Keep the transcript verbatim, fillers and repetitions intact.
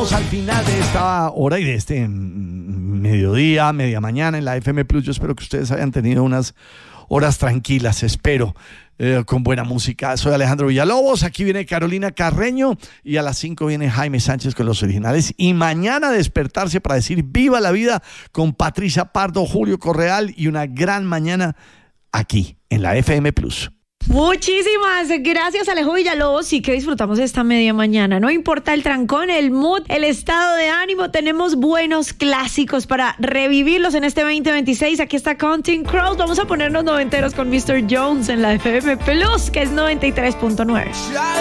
llegamos al final de esta hora y de este mm, mediodía, media mañana en la F M Plus. Yo espero que ustedes hayan tenido unas horas tranquilas, espero, eh, con buena música. Soy Alejandro Villalobos, aquí viene Carolina Carreño y a las cinco viene Jaime Sánchez con los originales. Y mañana despertarse para decir viva la vida con Patricia Pardo, Julio Correal y una gran mañana aquí en la F M Plus. Muchísimas gracias, Alejo Villalobos. Sí que disfrutamos esta media mañana. No importa el trancón, el mood, el estado de ánimo. Tenemos buenos clásicos para revivirlos en este veinte veintiséis. Aquí está Counting Crows. Vamos a ponernos noventeros con mister Jones en la F M Plus, que es noventa y tres punto nueve.